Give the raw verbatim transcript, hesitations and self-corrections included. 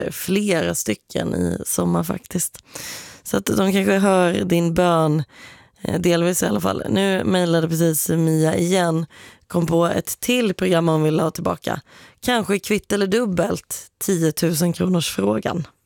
flera stycken i sommar faktiskt. Så att de kanske hör din bön, delvis i alla fall. Nu mejlade precis Mia igen, kom på ett till program hon vill ha tillbaka. Kanske kvitt eller dubbelt, tio tusen kronors frågan.